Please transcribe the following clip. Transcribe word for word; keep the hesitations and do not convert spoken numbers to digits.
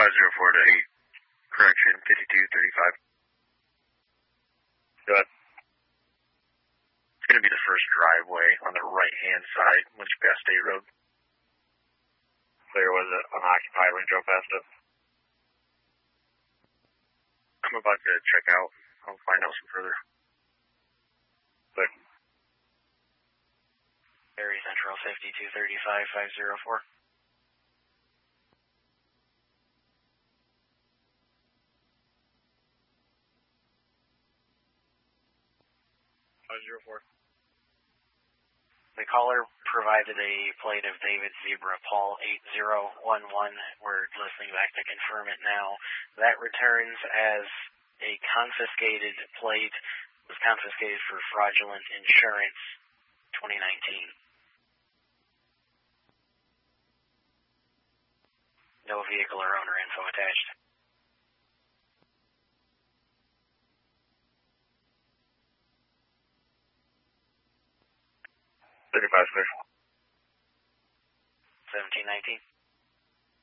five zero four to eight. Correction, fifty-two thirty-five. Go ahead. It's going to be the first driveway on the right-hand side once you pass State Road. Clear, was it unoccupied when you drove past it? I'm about to check out. I'll find out some further. Clear. Very Central, fifty-two thirty-five, five zero four. five zero four. The caller provided a plate of David Zebra Paul eight zero one one. We're listening back to confirm it now. That returns as a confiscated plate. It was confiscated for fraudulent insurance twenty nineteen. No vehicle or owner info attached. thirty-five clear. seventeen nineteen.